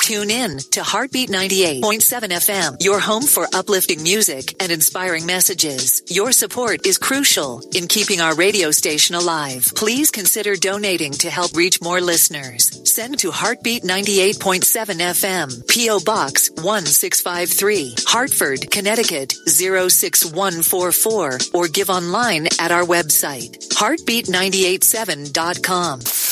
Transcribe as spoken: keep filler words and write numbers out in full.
Tune in to Heartbeat ninety-eight point seven F M, your home for uplifting music and inspiring messages. Your support is crucial in keeping our radio station alive. Please consider donating to help reach more listeners. Send to Heartbeat ninety-eight point seven F M, P O Box one six five three, Hartford, Connecticut zero six one four four, or give online at our website, heartbeat nine eight seven dot com.